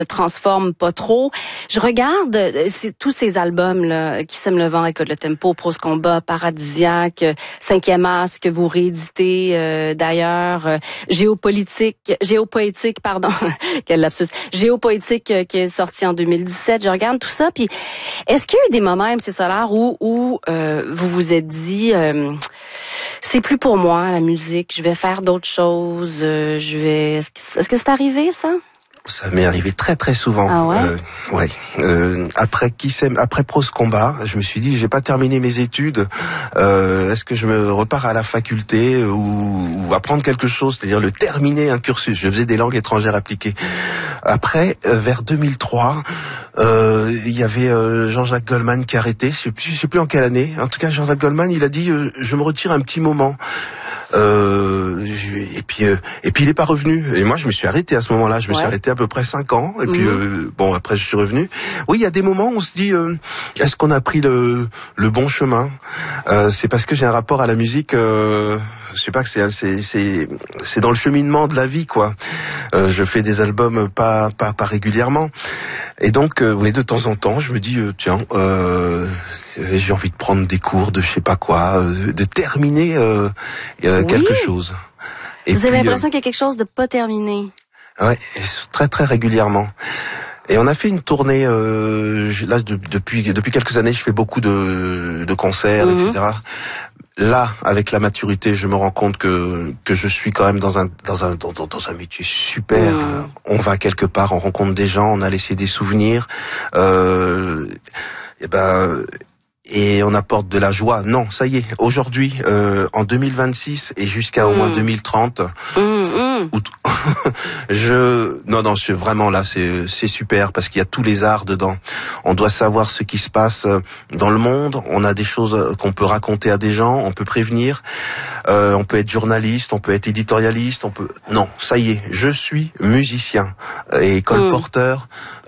transforme pas trop. Je regarde tous ces albums là, Qui sème le vent, Récolte le tempo, Prose combat, Paradisiaque, Cinquième as que vous rééditez d'ailleurs, Géopoétique, pardon, quel lapsus, Géopoétique qui est sorti en 2017. Je regarde tout ça, puis est-ce qu'il y a eu des moments, MC Solar, où vous vous êtes dit c'est plus pour moi la musique, je vais faire d'autres choses, est-ce que c'est arrivé ça? Ça m'est arrivé très très souvent. Ah ouais? Ouais. Après Prose combat, je me suis dit j'ai pas terminé mes études. Est-ce que je me repars à la faculté ou apprendre quelque chose, c'est-à-dire terminer un cursus. Je faisais des langues étrangères appliquées. Après, vers 2003, il y avait Jean-Jacques Goldman qui a arrêté. Je sais plus en quelle année. En tout cas, Jean-Jacques Goldman, il a dit je me retire un petit moment. Et puis il est pas revenu. Et moi, je me suis arrêté à ce moment-là. Je me suis arrêté à peu près 5 ans. Et puis après, je suis revenu. Oui, il y a des moments où on se dit est-ce qu'on a pris le bon chemin? C'est parce que j'ai un rapport à la musique. Je sais pas que c'est dans le cheminement de la vie, quoi. Je fais des albums pas régulièrement. Et donc, oui, de temps en temps, je me dis tiens. J'ai envie de prendre des cours de je sais pas quoi, de terminer quelque chose. Et vous avez l'impression qu'il y a quelque chose de pas terminé. Ouais, très très régulièrement. Et on a fait une tournée là depuis quelques années, je fais beaucoup de concerts, etc. Là, avec la maturité, je me rends compte que je suis quand même dans un métier super. On va quelque part, on rencontre des gens, on a laissé des souvenirs. Et on apporte de la joie. Non, ça y est. Aujourd'hui, en 2026 et jusqu'à au moins 2030, non, c'est vraiment là, c'est super parce qu'il y a tous les arts dedans. On doit savoir ce qui se passe dans le monde. On a des choses qu'on peut raconter à des gens. On peut prévenir. On peut être journaliste. On peut être éditorialiste. Non, ça y est. Je suis musicien et colporteur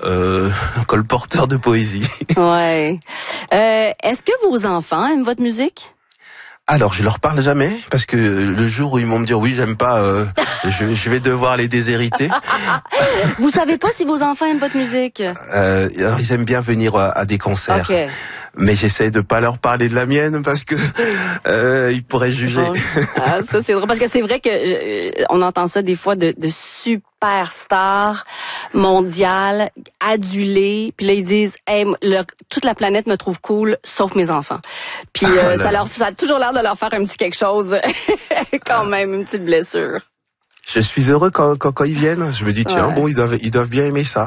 de poésie. Ouais. Est-ce que vos enfants aiment votre musique? Alors, je leur parle jamais parce que le jour où ils vont me dire oui, j'aime pas, je vais devoir les déshériter. Vous savez pas si vos enfants aiment votre musique? Alors, ils aiment bien venir à des concerts. Okay. Mais j'essaie de pas leur parler de la mienne parce que ils pourraient juger. Ah, ça c'est drôle parce que c'est vrai que on entend ça des fois de superstars mondiales adulées, puis là ils disent hey, toute la planète me trouve cool sauf mes enfants. Puis ça a toujours l'air de leur faire un petit quelque chose quand même, une petite blessure. Je suis heureux quand ils viennent. Je me dis tiens, bon, ils doivent bien aimer ça.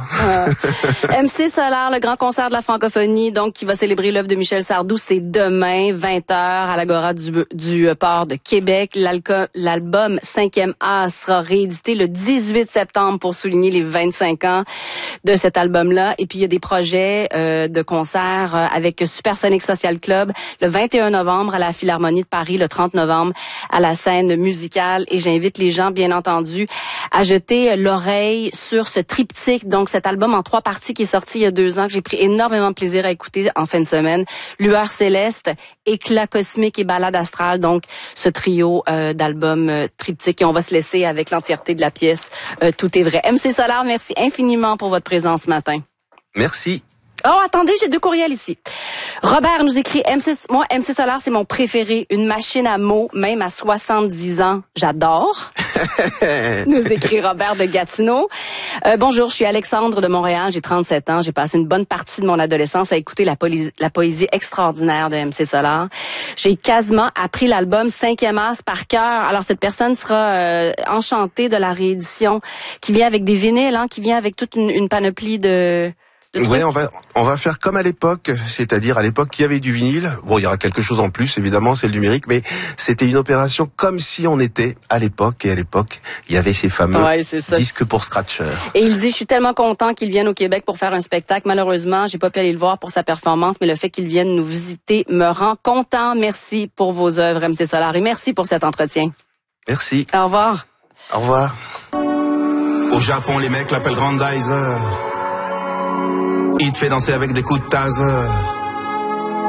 MC Solar, le grand concert de la francophonie, donc qui va célébrer l'œuvre de Michel Sardou, c'est demain 20h à l'Agora du port de Québec. L'album 5e A sera réédité le 18 septembre pour souligner les 25 ans de cet album-là. Et puis il y a des projets de concerts avec Supersonic Social Club le 21 novembre à la Philharmonie de Paris, le 30 novembre à la scène musicale. Et j'invite les gens, bien entendu, à jeter l'oreille sur ce triptyque, donc cet album en 3 parties qui est sorti il y a 2 ans, que j'ai pris énormément de plaisir à écouter en fin de semaine. Lueur céleste, Éclat cosmique et Ballade astrale, donc ce trio d'albums triptyque. Et on va se laisser avec l'entièreté de la pièce Tout est vrai. MC Solar, merci infiniment pour votre présence ce matin. Merci. Oh, attendez, j'ai 2 courriels ici. Robert nous écrit, MC Solar, c'est mon préféré. Une machine à mots, même à 70 ans. J'adore. Nous écrit Robert de Gatineau. Bonjour, je suis Alexandre de Montréal. J'ai 37 ans. J'ai passé une bonne partie de mon adolescence à écouter la poésie extraordinaire de MC Solar. J'ai quasiment appris l'album 5e As par cœur. Alors, cette personne sera enchantée de la réédition qui vient avec des vinyles, hein, qui vient avec toute une panoplie de... Ouais, on va faire comme à l'époque, c'est-à-dire à l'époque il y avait du vinyle. Bon, il y aura quelque chose en plus, évidemment, c'est le numérique, mais c'était une opération comme si on était à l'époque. Et à l'époque, il y avait ces fameux disques pour scratcher. Et il dit, je suis tellement content qu'il vienne au Québec pour faire un spectacle. Malheureusement, j'ai pas pu aller le voir pour sa performance, mais le fait qu'il vienne nous visiter me rend content. Merci pour vos œuvres, MC Solar, et merci pour cet entretien. Merci. Au revoir. Au revoir. Au Japon, les mecs l'appellent Grandizer. Il te fait danser avec des coups de taser.